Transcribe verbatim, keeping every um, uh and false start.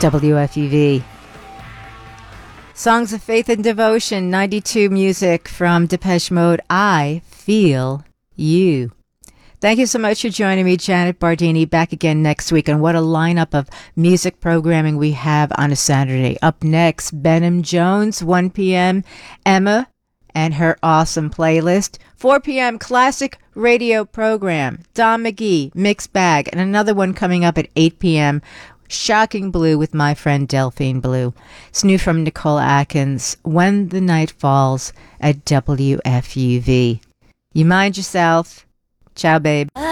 W F U V. Songs of Faith and Devotion, ninety-two music from Depeche Mode, I Feel You. Thank you so much for joining me, Janet Bardini, back again next week. And what a lineup of music programming we have on a Saturday. Up next, Benham Jones, one p.m., Emma and her awesome playlist. four p.m. classic radio program, Don McGee, Mixed Bag, and another one coming up at eight p.m., Shocking Blue with my friend Delphine Blue. It's new from Nicole Atkins, When the Night Falls at W F U V. You mind yourself. Ciao, babe.